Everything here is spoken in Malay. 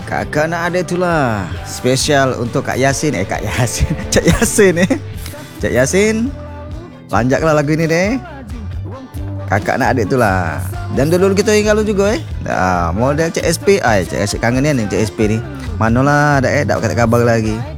Kakak nak ada itulah. Spesial untuk Kak Yasin. Kak Yasin. Cak Yasin Cak Yasin. Lanjaklah lagu ini deh. Kakak nak adik itulah. Dan dulu kita ingat lu juga model Cak SP. Cak SP kangen ni Cak SP ni. Manalah ada tak kata kabar lagi.